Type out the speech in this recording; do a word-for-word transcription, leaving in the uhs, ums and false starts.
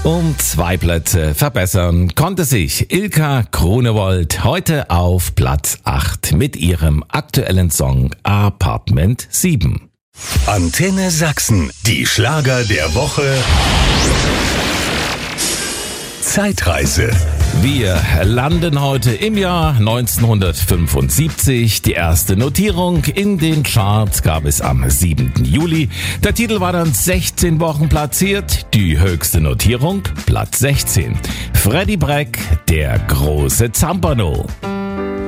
Um zwei Plätze verbessern konnte sich Ilka Grunewold heute auf Platz acht mit ihrem aktuellen Song Apartment sieben. Antenne Sachsen, die Schlager der Woche. Zeitreise. Wir landen heute im Jahr neunzehnhundertfünfundsiebzig. Die erste Notierung in den Charts gab es am siebten Juli. Der Titel war dann sechzehn Wochen platziert. Die höchste Notierung Platz sechzehn. Freddie Breck, der große Zampano.